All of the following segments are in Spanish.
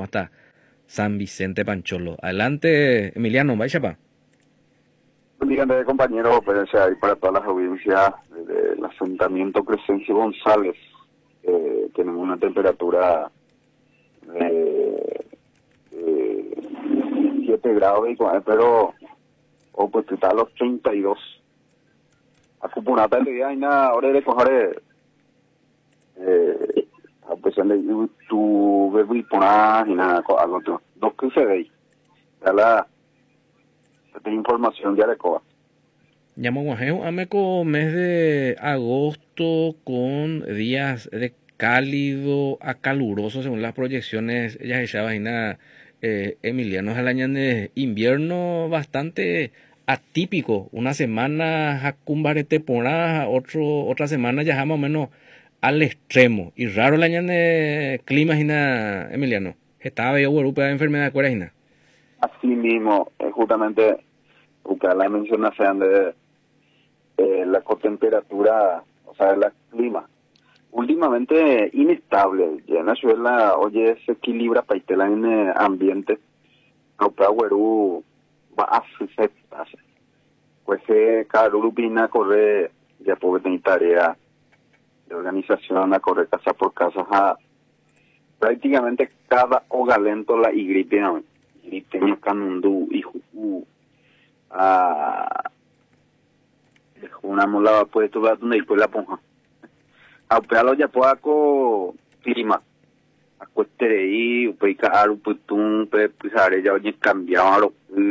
hasta San Vicente Pancholo. Adelante, Emiliano, vaya pa. Buen día, compañeros, pues, o sea, y para todas las audiencias del asentamiento Crescencio González, tenemos una temperatura de 7 grados, pero pues está a los 32. Acumulata el día, y nada, ahora de coger a pesar de tu verbo y poner, y nada, algo otro. 2 15 de ahí. Ya la información ya de Coba. Llamo Guajeo, ameco mes de agosto con días de cálido a caluroso según las proyecciones. Ya se vaina Emiliano es el año de invierno bastante atípico. Una semana jacumbarete temporada, otra semana ya más o menos al extremo. Y raro el año de clima, Emiliano. Estaba bello Europa de enfermedad de Así mismo, justamente, porque la menciona sean de la temperatura, o sea, el clima. Últimamente inestable, ya en Venezuela, oye, se equilibra para en el ambiente. No, pero va a suceder. Pues cada rubina corre, ya puede tener tarea de organización a correr casa por casa, prácticamente cada hogalento la y gripe, ¿no? Gripe, canundú, y una mola pues tu gato y pues la ponja a pealo ya puedo clima a cuestere y pues caro pues tú pues pisare ya oye cambiado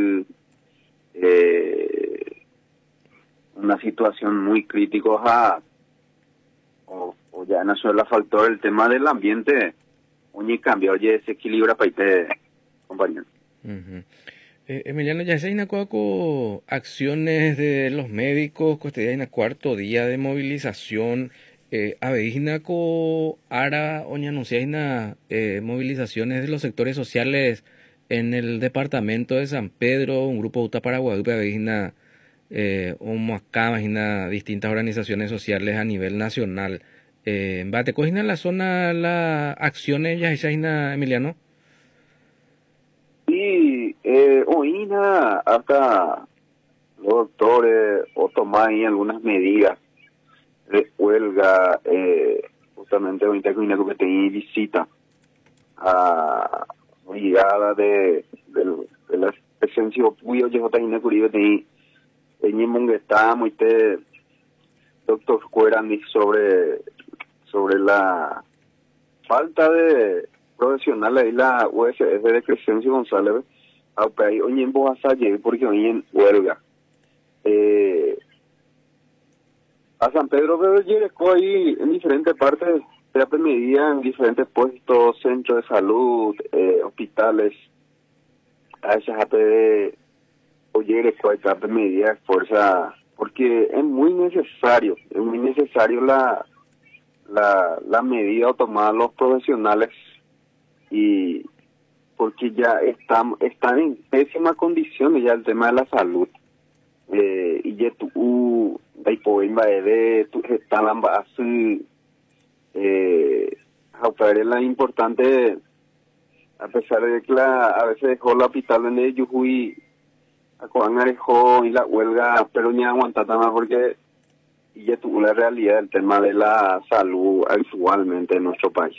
una situación muy crítica o ya en Venezuela faltó el tema del ambiente oye cambia oye se equilibra para irte compañero. Emiliano, ya se con acciones de los médicos, cotidiana cuarto día de movilización, aveína co ara oña anunciaina movilizaciones de los sectores sociales en el departamento de San Pedro, un grupo de Uta Paraguay, aveína acá, imagina distintas organizaciones sociales a nivel nacional. ¿Te cogina en la zona las acciones ya Emiliano? Sí, oína hasta los doctores o tomar algunas medidas de huelga, justamente ahorita que tenía visita a brigada de la presencia puyo yo tenía curioso tenía monguetamo y te doctor Cuerani sobre la falta de profesional ahí la USF de Crescencio González aunque ahí hoy en Boasalle porque hoy en huelga a San Pedro pero llegó ahí en diferentes partes se medida en diferentes puestos, centros de salud, hospitales a esas APD oye llegó ahí medida de fuerza porque es muy necesario la medida tomada los profesionales y porque ya están en pésimas condiciones ya el tema de la salud y ya tú hay poema de tu están así la importante a pesar de que a veces dejó el hospital en el Yujuy dejó y la huelga pero ni aguanta más porque y ya tuvo la realidad del tema de la salud actualmente en nuestro país.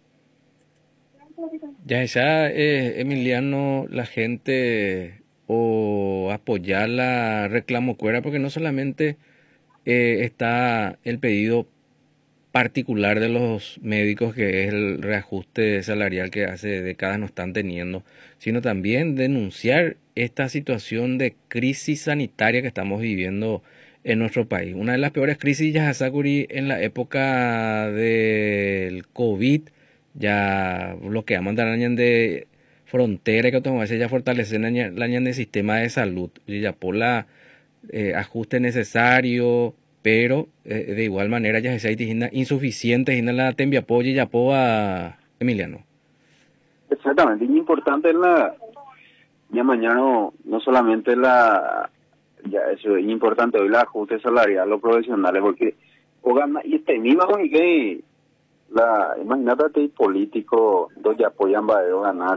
Ya Emiliano, la gente o apoyar la reclamo cuera porque no solamente está el pedido particular de los médicos que es el reajuste salarial que hace décadas no están teniendo, sino también denunciar esta situación de crisis sanitaria que estamos viviendo en nuestro país. Una de las peores crisis ya Sakuri en la época del COVID, ya lo que llaman de frontera que tomamos ya fortalecer el año de sistema de salud y ya por la ajuste necesario, pero de igual manera ya se insuficiente y la tembia apoyo y apoya Emiliano. Exactamente, y importante ya mañana no solamente ya eso es importante hoy la ajuste salarial a los profesionales porque o gana y misma que imagínate político donde apoyan va a ganar